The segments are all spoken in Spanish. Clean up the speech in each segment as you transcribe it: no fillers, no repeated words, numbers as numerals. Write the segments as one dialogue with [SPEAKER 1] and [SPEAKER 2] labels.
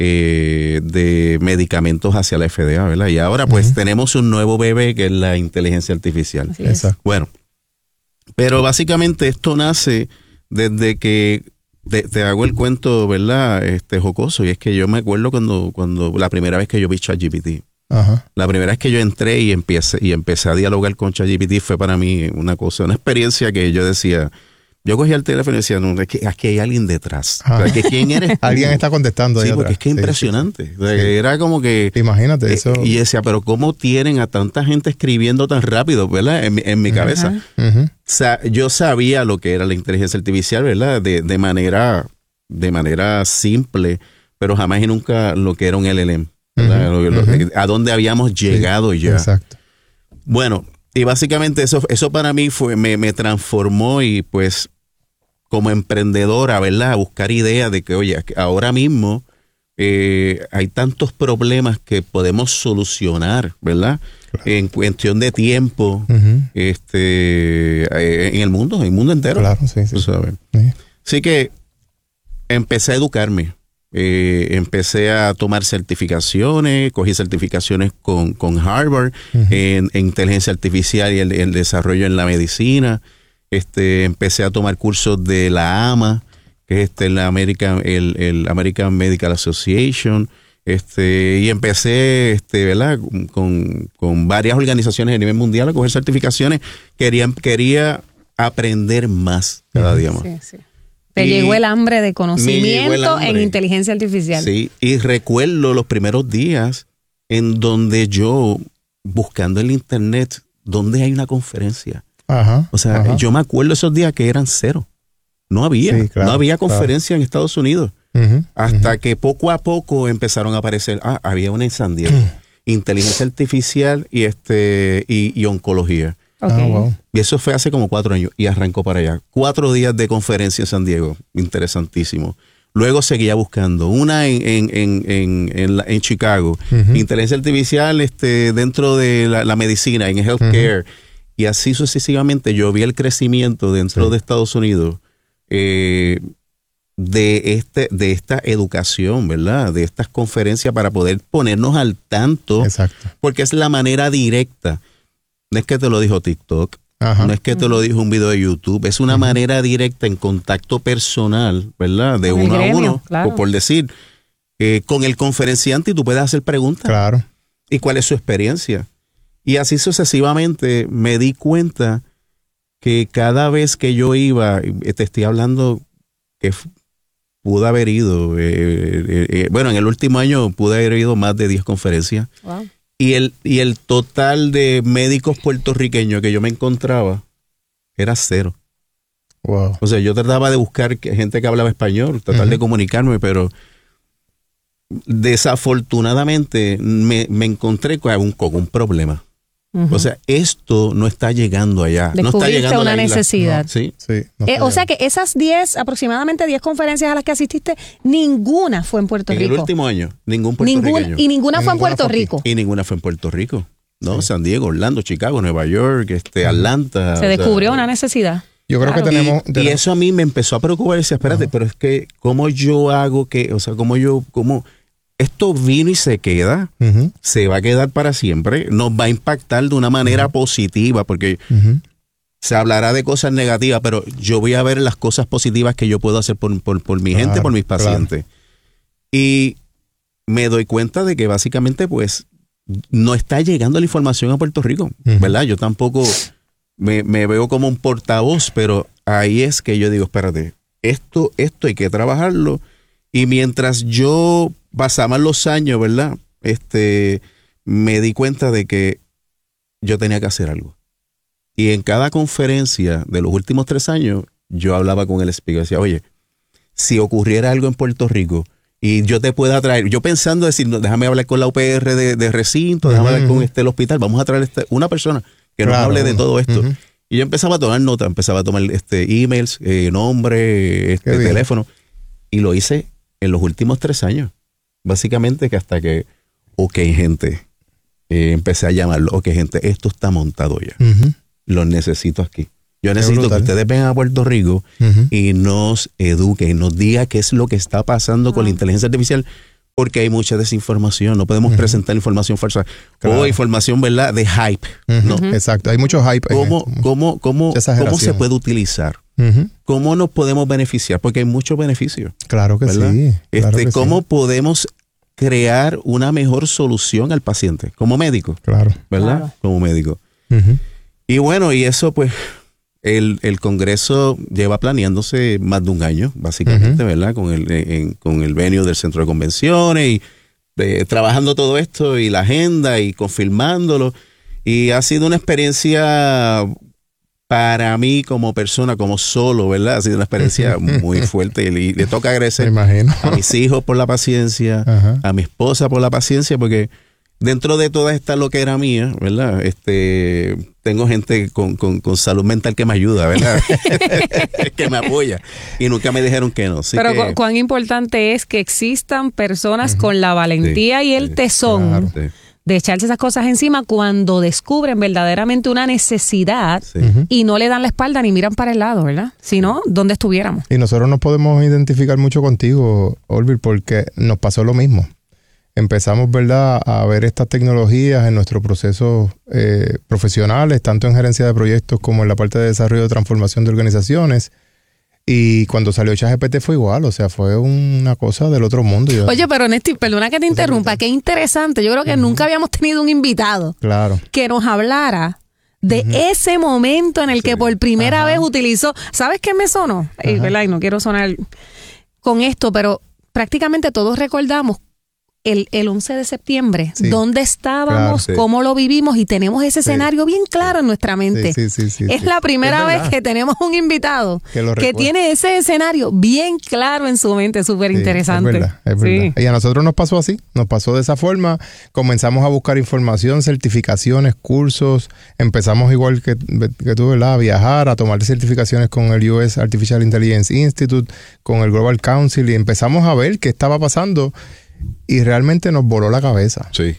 [SPEAKER 1] de medicamentos hacia la FDA, ¿verdad? Y ahora pues tenemos un nuevo bebé que es la inteligencia artificial.
[SPEAKER 2] Exacto.
[SPEAKER 1] Bueno, pero básicamente esto nace desde que te hago el cuento, ¿verdad? Jocoso, y es que yo me acuerdo cuando la primera vez que yo vi ChatGPT.
[SPEAKER 2] Ajá.
[SPEAKER 1] La primera vez que yo entré y empecé a dialogar con ChatGPT fue para mí una experiencia que yo decía, yo cogía el teléfono y decía, no, es que aquí hay alguien detrás. O sea, que ¿quién eres tú?
[SPEAKER 2] Alguien está contestando.
[SPEAKER 1] Sí, porque es que es impresionante. Sí. O sea, era como que...
[SPEAKER 2] Imagínate eso.
[SPEAKER 1] Y decía, pero ¿cómo tienen a tanta gente escribiendo tan rápido, ¿verdad? En mi cabeza. O sea, yo sabía lo que era la inteligencia artificial, ¿verdad? De manera simple, pero jamás y nunca lo que era un LLM. A dónde habíamos llegado ya.
[SPEAKER 2] Exacto.
[SPEAKER 1] Bueno, y básicamente eso para mí me transformó y pues como emprendedora, ¿verdad? A buscar ideas de que, oye, ahora mismo hay tantos problemas que podemos solucionar, ¿verdad? Claro. En cuestión de tiempo, en el mundo entero.
[SPEAKER 2] Claro, sí.
[SPEAKER 1] ¿Tú sabes?
[SPEAKER 2] Sí.
[SPEAKER 1] Así que empecé a educarme. Empecé a tomar certificaciones, cogí certificaciones con Harvard en inteligencia artificial y el desarrollo en la medicina. Empecé a tomar cursos de la AMA, que es el American Medical Association, y empecé, ¿verdad? Con varias organizaciones a nivel mundial a coger certificaciones. Quería aprender más cada día más.
[SPEAKER 3] Sí, sí. Te llegó el hambre de conocimiento en inteligencia artificial.
[SPEAKER 1] Sí, y recuerdo los primeros días en donde yo, buscando en el internet, ¿dónde hay una conferencia?
[SPEAKER 2] Ajá,
[SPEAKER 1] o sea, yo me acuerdo esos días que eran cero. No había, no había conferencia en Estados Unidos. Hasta que poco a poco empezaron a aparecer, había una en San Diego, inteligencia artificial y oncología.
[SPEAKER 3] Okay.
[SPEAKER 2] Wow.
[SPEAKER 1] Y eso fue hace como 4 años y arrancó para allá. 4 días de conferencia en San Diego, interesantísimo. Luego seguía buscando una en Chicago, inteligencia artificial dentro de la medicina, en healthcare, y así sucesivamente. Yo vi el crecimiento dentro de Estados Unidos de esta educación, ¿verdad? De estas conferencias para poder ponernos al tanto.
[SPEAKER 2] Exacto.
[SPEAKER 1] Porque es la manera directa. No es que te lo dijo TikTok, no es que te lo dijo un video de YouTube, es una manera directa en contacto personal, ¿verdad? De uno a uno, claro. Por decir, con el conferenciante y tú puedes hacer preguntas.
[SPEAKER 2] Claro.
[SPEAKER 1] ¿Y cuál es su experiencia? Y así sucesivamente me di cuenta que cada vez que yo iba, te estoy hablando que pude haber ido, bueno, en el último año pude haber ido más de 10 conferencias. Wow. Y el total de médicos puertorriqueños que yo me encontraba era 0.
[SPEAKER 2] Wow.
[SPEAKER 1] O sea, yo trataba de buscar gente que hablaba español, tratar de comunicarme, pero desafortunadamente me encontré con un problema. O sea, esto no está llegando allá. No está llegando
[SPEAKER 3] una
[SPEAKER 1] a la isla.
[SPEAKER 3] necesidad.
[SPEAKER 1] No, sí.
[SPEAKER 3] O sea que esas aproximadamente 10 conferencias a las que asististe, ninguna fue en Puerto Rico.
[SPEAKER 1] En el último año, ningún puertorriqueño.
[SPEAKER 3] Y ninguna fue en Puerto Rico.
[SPEAKER 1] Y ninguna fue en Puerto Rico. No, San Diego, Orlando, Chicago, Nueva York, Atlanta.
[SPEAKER 3] Se descubrió una necesidad.
[SPEAKER 2] Yo creo que tenemos...
[SPEAKER 1] Y eso a mí me empezó a preocupar. Y decía, espérate, pero es que, ¿cómo yo hago que, o sea, cómo esto vino y se queda, se va a quedar para siempre, nos va a impactar de una manera positiva, porque se hablará de cosas negativas, pero yo voy a ver las cosas positivas que yo puedo hacer por mi gente, por mis pacientes. Y me doy cuenta de que básicamente, pues, no está llegando la información a Puerto Rico, ¿verdad? Yo tampoco me veo como un portavoz, pero ahí es que yo digo, espérate, esto hay que trabajarlo. Y mientras yo pasaban los años, ¿verdad? Me di cuenta de que yo tenía que hacer algo. Y en cada conferencia de los últimos 3 años, yo hablaba con el speaker. Decía, oye, si ocurriera algo en Puerto Rico y yo te pueda traer, yo pensando decir, no, déjame hablar con la UPR de recinto, déjame hablar con el hospital, vamos a traer una persona que nos hable de todo esto. Y yo empezaba a tomar notas, empezaba a tomar emails, nombre, teléfono. Y lo hice en los últimos 3 años. Básicamente que hasta que, gente, empecé a llamarlo, gente, esto está montado ya. Lo necesito aquí. Yo necesito que ustedes vengan a Puerto Rico y nos eduquen, nos digan qué es lo que está pasando con la inteligencia artificial, Porque hay mucha desinformación, no podemos presentar información falsa o información, ¿verdad?, de hype. ¿No?
[SPEAKER 2] Exacto, hay mucho hype.
[SPEAKER 1] ¿Cómo se puede utilizar? ¿Cómo nos podemos beneficiar? Porque hay muchos beneficios.
[SPEAKER 2] Claro que
[SPEAKER 1] ¿verdad?
[SPEAKER 2] sí. Claro que
[SPEAKER 1] ¿Cómo podemos crear una mejor solución al paciente como médico?
[SPEAKER 2] Claro.
[SPEAKER 1] ¿Verdad?
[SPEAKER 3] Claro.
[SPEAKER 1] Como médico. Y bueno, y eso pues el Congreso lleva planeándose más de un año, básicamente, ¿verdad? Con el venue del centro de convenciones y trabajando todo esto y la agenda y confirmándolo. Y ha sido una experiencia para mí como persona, como solo, ¿verdad? Ha sido una experiencia muy fuerte y le toca agradecer a mis hijos por la paciencia, a mi esposa por la paciencia, porque dentro de toda esta loquera mía, ¿verdad? Tengo gente con salud mental que me ayuda, ¿verdad? Que me apoya. Y nunca me dijeron que no. Así
[SPEAKER 3] Pero
[SPEAKER 1] que,
[SPEAKER 3] cuán importante es que existan personas con la valentía y el tesón de echarse esas cosas encima cuando descubren verdaderamente una necesidad y no le dan la espalda ni miran para el lado, ¿verdad? Si no, ¿dónde estuviéramos?
[SPEAKER 2] Y nosotros nos podemos identificar mucho contigo, Orville, porque nos pasó lo mismo. Empezamos, ¿verdad?, a ver estas tecnologías en nuestros procesos profesionales, tanto en gerencia de proyectos como en la parte de desarrollo de transformación de organizaciones. Y cuando salió ChatGPT fue igual, o sea, fue una cosa del otro mundo.
[SPEAKER 3] Oye, pero Néstor, perdona que te interrumpa, qué interesante. Yo creo que nunca habíamos tenido un invitado que nos hablara de ese momento en el que por primera vez utilizó. ¿Sabes qué me sonó? ¿Verdad? Y no quiero sonar con esto, pero prácticamente todos recordamos el 11 de septiembre, dónde estábamos, cómo lo vivimos y tenemos ese escenario bien claro en nuestra mente. Es la primera vez que tenemos un invitado que tiene ese escenario bien claro en su mente, súper interesante.
[SPEAKER 2] Es verdad. Y a nosotros nos pasó así, nos pasó de esa forma. Comenzamos a buscar información, certificaciones, cursos. Empezamos igual que tú, ¿verdad?, a viajar, a tomar certificaciones con el US Artificial Intelligence Institute, con el Global Council y empezamos a ver qué estaba pasando. Y realmente nos voló la cabeza. Sí.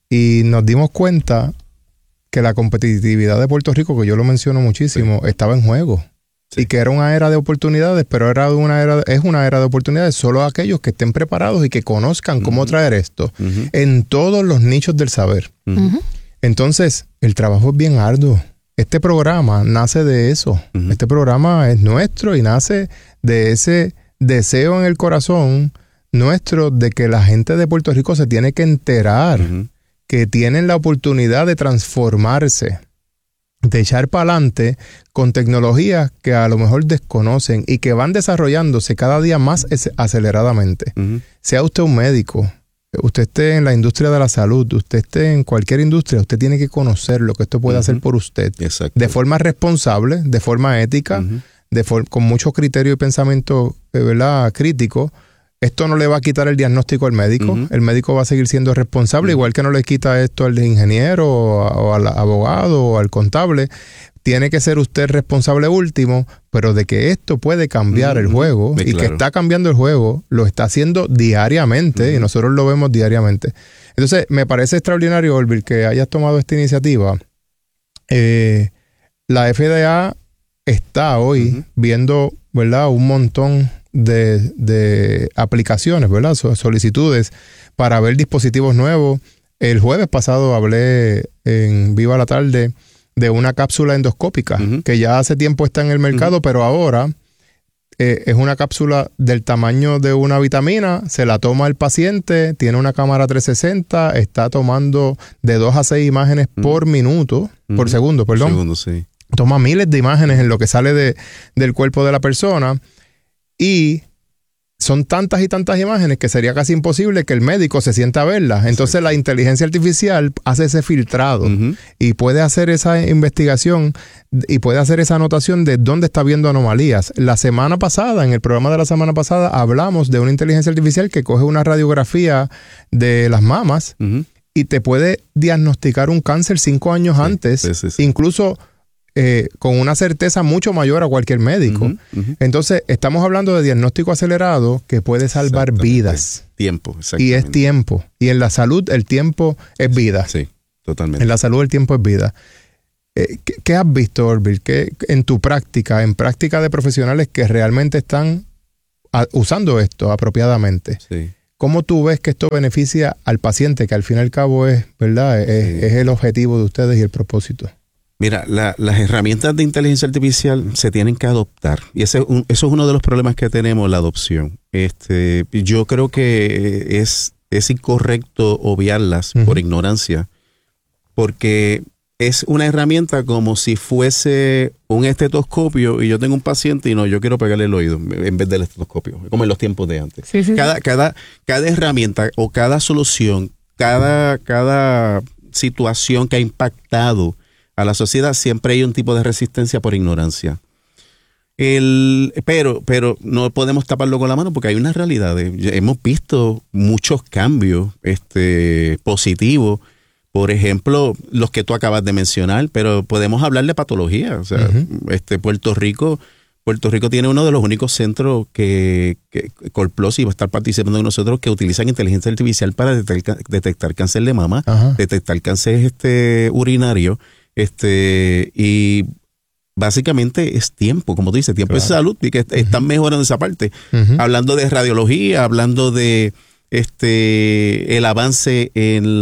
[SPEAKER 2] Y nos dimos cuenta que la competitividad de Puerto Rico, que yo lo menciono muchísimo, estaba en juego. Sí. Y que era una era de oportunidades, pero es una era de oportunidades solo a aquellos que estén preparados y que conozcan cómo traer esto en todos los nichos del saber. Entonces, el trabajo es bien arduo. Este programa nace de eso. Este programa es nuestro y nace de ese deseo en el corazón nuestro de que la gente de Puerto Rico se tiene que enterar que tienen la oportunidad de transformarse, de echar para adelante con tecnologías que a lo mejor desconocen y que van desarrollándose cada día más aceleradamente. Sea usted un médico, usted esté en la industria de la salud, usted esté en cualquier industria, usted tiene que conocer lo que esto puede hacer por usted. De forma responsable, de forma ética, con mucho criterio y pensamiento, ¿verdad?, crítico. Esto no le va a quitar el diagnóstico al médico. El médico va a seguir siendo responsable, igual que no le quita esto al ingeniero o al abogado o al contable. Tiene que ser usted responsable último, pero de que esto puede cambiar el juego y que está cambiando el juego, lo está haciendo diariamente y nosotros lo vemos diariamente. Entonces, me parece extraordinario, Orville, que hayas tomado esta iniciativa. La FDA está hoy viendo, ¿verdad?, un montón de aplicaciones, ¿verdad?, solicitudes para ver dispositivos nuevos. El jueves pasado hablé en Viva la Tarde de una cápsula endoscópica que ya hace tiempo está en el mercado, pero ahora es una cápsula del tamaño de una vitamina, se la toma el paciente, tiene una cámara 360, está tomando de 2 a 6 imágenes por minuto, por segundo, perdón.
[SPEAKER 1] Segundo, sí.
[SPEAKER 2] Toma miles de imágenes en lo que sale del cuerpo de la persona. Y son tantas y tantas imágenes que sería casi imposible que el médico se sienta a verlas. Entonces la inteligencia artificial hace ese filtrado y puede hacer esa investigación y puede hacer esa anotación de dónde está viendo anomalías. La semana pasada, en el programa de la semana pasada, hablamos de una inteligencia artificial que coge una radiografía de las mamas y te puede diagnosticar un cáncer 5 años antes, incluso con una certeza mucho mayor a cualquier médico. Entonces, estamos hablando de diagnóstico acelerado que puede salvar vidas.
[SPEAKER 1] Tiempo,
[SPEAKER 2] y es tiempo. Y en la salud, el tiempo es vida.
[SPEAKER 1] Sí, totalmente.
[SPEAKER 2] En la salud, el tiempo es vida. ¿Qué has visto, Orville? ¿Qué en tu práctica, en práctica de profesionales que realmente están usando esto apropiadamente?
[SPEAKER 1] Sí.
[SPEAKER 2] ¿Cómo tú ves que esto beneficia al paciente, que al fin y al cabo es, ¿verdad? Es el objetivo de ustedes y el propósito?
[SPEAKER 1] Mira, las herramientas de inteligencia artificial se tienen que adoptar. Y eso es uno de los problemas que tenemos, la adopción. Yo creo que es incorrecto obviarlas por ignorancia, porque es una herramienta como si fuese un estetoscopio y yo tengo un paciente y yo quiero pegarle el oído en vez del estetoscopio, como en los tiempos de antes.
[SPEAKER 3] Sí.
[SPEAKER 1] Cada herramienta o cada solución, cada situación que ha impactado a la sociedad, siempre hay un tipo de resistencia por ignorancia. Pero no podemos taparlo con la mano porque hay unas realidades. Hemos visto muchos cambios positivos. Por ejemplo, los que tú acabas de mencionar, pero podemos hablar de patología. O sea, Puerto Rico tiene uno de los únicos centros que Colplos, y va a estar participando con nosotros, que utilizan inteligencia artificial para detectar cáncer de mama, detectar cáncer urinario, y básicamente es tiempo, como tú dices, tiempo es salud, y que están mejorando esa parte. Hablando de radiología, hablando de el avance en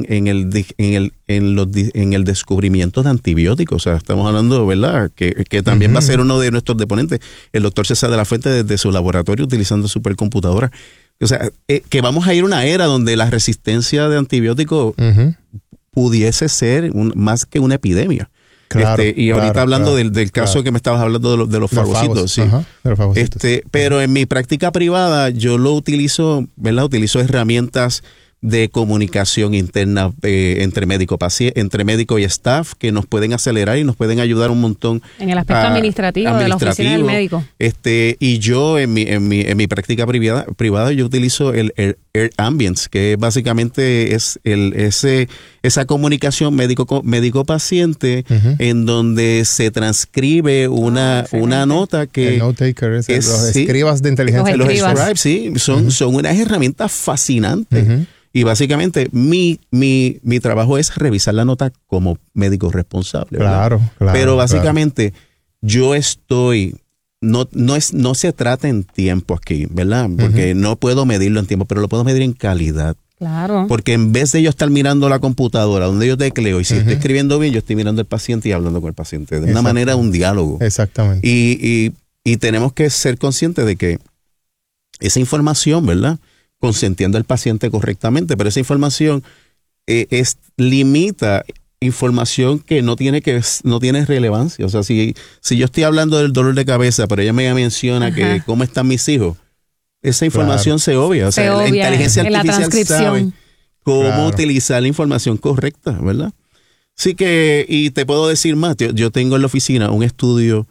[SPEAKER 1] el descubrimiento de antibióticos. O sea, estamos hablando, ¿verdad? Que también va a ser uno de nuestros deponentes, el doctor César de la Fuente, desde su laboratorio utilizando supercomputadoras. O sea, que vamos a ir a una era donde la resistencia de antibióticos pudiese ser más que una epidemia.
[SPEAKER 2] Claro,
[SPEAKER 1] y ahorita hablando del caso que me estabas hablando de los fagocitos, sí.
[SPEAKER 2] De los fagocitos.
[SPEAKER 1] Pero en mi práctica privada yo lo utilizo, ¿verdad? Utilizo herramientas de comunicación interna entre médico y staff, que nos pueden acelerar y nos pueden ayudar un montón
[SPEAKER 3] en el aspecto administrativo de la oficina del médico.
[SPEAKER 1] Y yo en mi práctica privada yo utilizo el Air Ambience, que básicamente es esa comunicación médico-paciente en donde se transcribe una nota que...
[SPEAKER 2] El note taker, los escribas de inteligencia.
[SPEAKER 1] Los scribes, sí, son unas herramientas fascinantes. Y básicamente mi trabajo es revisar la nota como médico responsable.
[SPEAKER 2] Claro.
[SPEAKER 1] Pero básicamente yo estoy... No se trata en tiempo aquí, ¿verdad? Porque no puedo medirlo en tiempo, pero lo puedo medir en calidad.
[SPEAKER 3] Claro.
[SPEAKER 1] Porque en vez de yo estar mirando la computadora donde yo tecleo, y si estoy escribiendo bien, yo estoy mirando al paciente y hablando con el paciente. De una manera, un diálogo.
[SPEAKER 2] Exactamente.
[SPEAKER 1] Y tenemos que ser conscientes de que esa información, ¿verdad? Consentiendo al paciente correctamente, pero esa información limita información que no tiene relevancia. O sea, si yo estoy hablando del dolor de cabeza, pero ella me menciona que cómo están mis hijos, esa información se obvia. O sea, la inteligencia artificial sabe cómo utilizar la información correcta, ¿verdad? Así que, y te puedo decir más, yo tengo en la oficina un estudio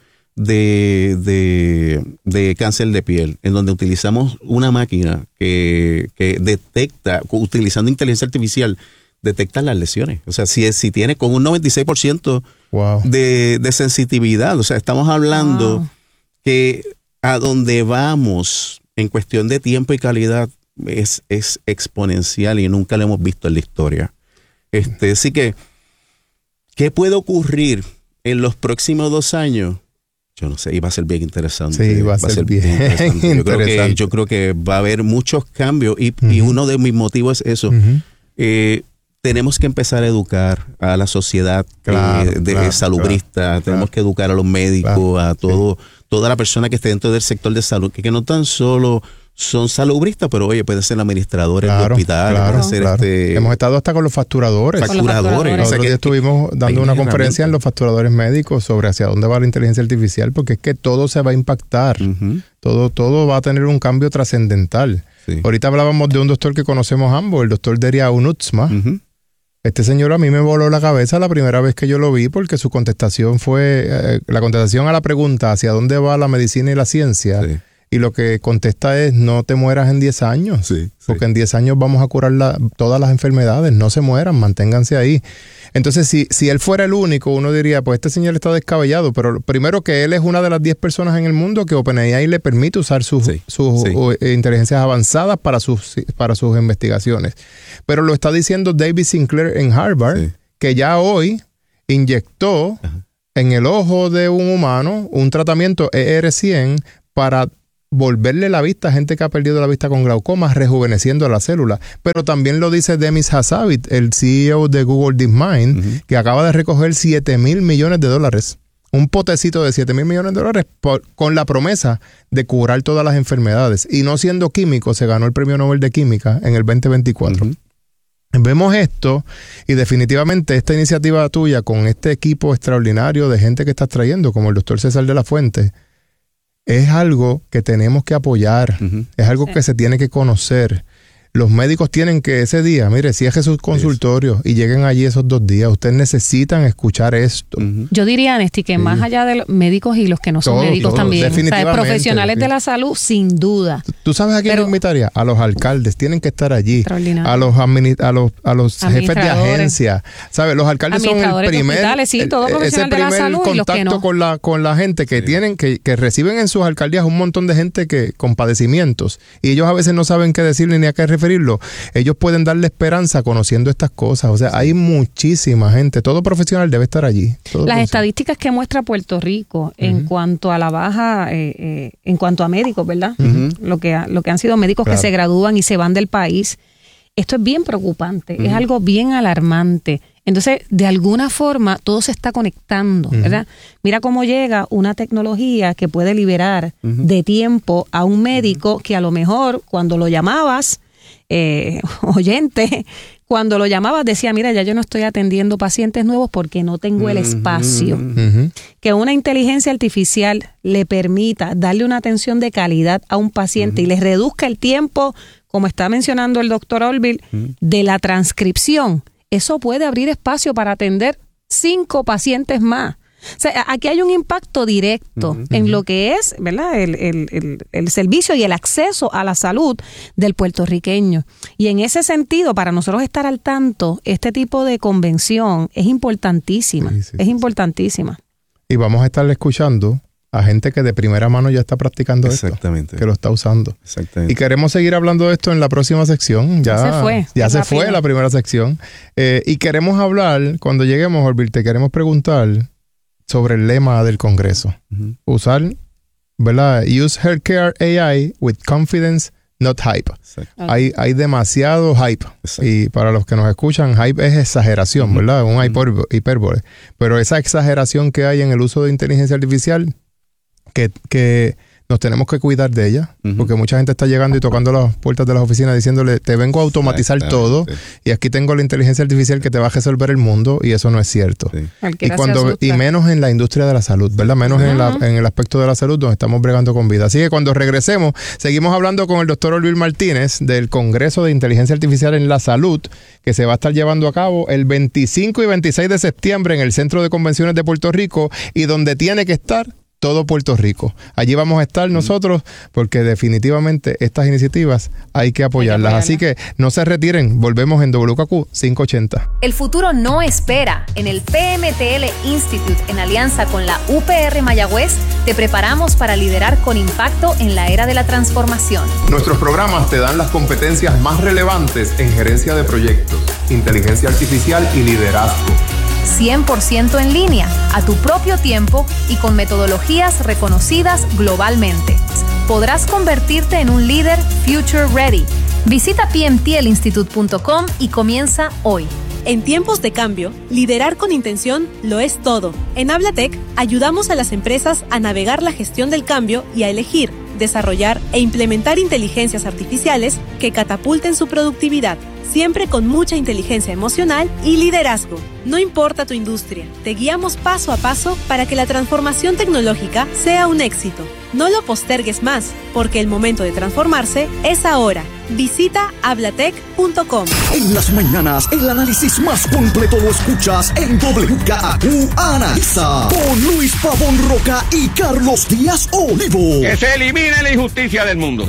[SPEAKER 1] de cáncer de piel, en donde utilizamos una máquina que detecta, utilizando inteligencia artificial, detecta las lesiones. O sea, si tiene con un 96% de sensitividad. O sea, estamos hablando que a donde vamos en cuestión de tiempo y calidad es exponencial y nunca lo hemos visto en la historia. Así que, ¿qué puede ocurrir en los próximos 2 años? Yo no sé, y va a ser bien interesante.
[SPEAKER 2] Sí, va a ser bien interesante.
[SPEAKER 1] Yo creo que va a haber muchos cambios y uno de mis motivos es eso. Tenemos que empezar a educar a la sociedad salubrista, tenemos que educar a los médicos, a toda la persona que esté dentro del sector de salud, que no tan solo son salubristas, pero oye, pueden ser administradores de hospitales, pueden ser
[SPEAKER 2] hemos estado hasta con los facturadores. Nosotros ya estuvimos dando una conferencia en los facturadores médicos sobre hacia dónde va la inteligencia artificial, porque es que todo se va a impactar, todo va a tener un cambio trascendental. Sí. Ahorita hablábamos de un doctor que conocemos ambos, el doctor Deria Unutsma. Este señor a mí me voló la cabeza la primera vez que yo lo vi, porque su contestación fue, la contestación a la pregunta hacia dónde va la medicina y la ciencia, y lo que contesta es: no te mueras en 10 años, porque en 10 años vamos a curar todas las enfermedades, no se mueran, manténganse ahí. Entonces, si él fuera el único, uno diría, pues este señor está descabellado, pero primero que él es una de las 10 personas en el mundo que OpenAI le permite usar sus inteligencias avanzadas para sus investigaciones. Pero lo está diciendo David Sinclair en Harvard, que ya hoy inyectó en el ojo de un humano un tratamiento ER100 para volverle la vista a gente que ha perdido la vista con glaucoma, rejuveneciendo la célula. Pero también lo dice Demis Hassabis, el CEO de Google DeepMind, que acaba de recoger $7,000 millones. Un potecito de $7,000 millones con la promesa de curar todas las enfermedades. Y no siendo químico, se ganó el Premio Nobel de Química en el 2024. Vemos esto y definitivamente esta iniciativa tuya con este equipo extraordinario de gente que estás trayendo, como el doctor César de la Fuente, es algo que tenemos que apoyar, es algo que se tiene que conocer. Los médicos tienen que ese día, mire, cierren sus consultorios y lleguen allí esos 2 días. Ustedes necesitan escuchar esto.
[SPEAKER 3] Yo diría, Néstor, que más allá de los médicos y los que no son médicos también, definitivamente, o sea, profesionales de la salud, sin duda.
[SPEAKER 2] ¿Tú sabes a quién invitaría? A los alcaldes, tienen que estar allí. A los jefes de agencia. ¿Sabes? Los alcaldes son el primer,
[SPEAKER 3] todo profesional de la salud
[SPEAKER 2] contacto
[SPEAKER 3] y los que no.
[SPEAKER 2] con la gente que tienen, que reciben en sus alcaldías un montón de gente con padecimientos. Y ellos a veces no saben qué decirle ni a qué referirlo. Ellos pueden darle esperanza conociendo estas cosas. O sea, hay muchísima gente. Todo profesional debe estar allí.
[SPEAKER 3] Las estadísticas que muestra Puerto Rico en cuanto a la baja, en cuanto a médicos, ¿verdad? Lo que han sido médicos que se gradúan y se van del país. Esto es bien preocupante. Es algo bien alarmante. Entonces, de alguna forma, todo se está conectando, ¿verdad? Mira cómo llega una tecnología que puede liberar de tiempo a un médico que a lo mejor cuando lo llamabas, oyente, cuando lo llamabas decía, mira, ya yo no estoy atendiendo pacientes nuevos porque no tengo el espacio. Que una inteligencia artificial le permita darle una atención de calidad a un paciente y le reduzca el tiempo, como está mencionando el doctor Orville, de la transcripción. Eso puede abrir espacio para atender 5 pacientes más. O sea, aquí hay un impacto directo en lo que es, ¿verdad?, el servicio y el acceso a la salud del puertorriqueño. Y en ese sentido, para nosotros estar al tanto, este tipo de convención es importantísima. Es importantísima.
[SPEAKER 2] Y vamos a estar escuchando a gente que de primera mano ya está practicando esto, que lo está usando. Y queremos seguir hablando de esto en la próxima sección. Ya se fue la primera sección. Y queremos hablar, cuando lleguemos, Orville, te queremos preguntar sobre el lema del Congreso. Usar, ¿verdad? Use healthcare AI with confidence, not hype. Hay demasiado hype. Y para los que nos escuchan, hype es exageración, ¿verdad? Un hipérbole. Pero esa exageración que hay en el uso de inteligencia artificial, que nos tenemos que cuidar de ella, porque mucha gente está llegando y tocando las puertas de las oficinas diciéndole, te vengo a automatizar todo y aquí tengo la inteligencia artificial que te va a resolver el mundo, y eso no es cierto. Y menos en la industria de la salud, ¿verdad? Menos en el aspecto de la salud donde estamos bregando con vida. Así que cuando regresemos, seguimos hablando con el doctor Orville Martínez del Congreso de Inteligencia Artificial en la Salud, que se va a estar llevando a cabo el 25 y 26 de septiembre en el Centro de Convenciones de Puerto Rico, y donde tiene que estar todo Puerto Rico. Allí vamos a estar nosotros, porque definitivamente estas iniciativas hay que apoyarlas. Así que no se retiren, volvemos en WKQ 580.
[SPEAKER 4] El futuro no espera. En el PMTL Institute, en alianza con la UPR Mayagüez, te preparamos para liderar con impacto en la era de la transformación.
[SPEAKER 2] Nuestros programas te dan las competencias más relevantes en gerencia de proyectos, inteligencia artificial y liderazgo.
[SPEAKER 4] 100% en línea, a tu propio tiempo y con metodologías reconocidas globalmente. Podrás convertirte en un líder future ready. Visita pmtlinstitute.com y comienza hoy.
[SPEAKER 5] En tiempos de cambio, liderar con intención lo es todo. En Hablatec ayudamos a las empresas a navegar la gestión del cambio y a elegir, desarrollar e implementar inteligencias artificiales que catapulten su productividad, siempre con mucha inteligencia emocional y liderazgo. No importa tu industria, te guiamos paso a paso para que la transformación tecnológica sea un éxito. No lo postergues más, porque el momento de transformarse es ahora. Visita hablatec.com.
[SPEAKER 6] En las mañanas, el análisis más completo lo escuchas en WKAQ Analiza, con Luis Pavón Roca y Carlos Díaz Olivo.
[SPEAKER 7] Que se elimine la injusticia del mundo.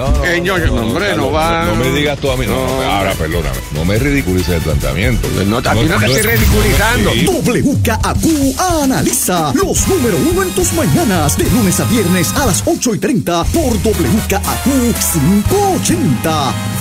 [SPEAKER 8] No me digas tú a mí. Ahora, perdóname. No me ridiculices el planteamiento.
[SPEAKER 7] No te estoy ridiculizando.
[SPEAKER 6] WKAQ Analiza, los número 1 en tus mañanas, de lunes a viernes a las 8:30 por WKAQ 580.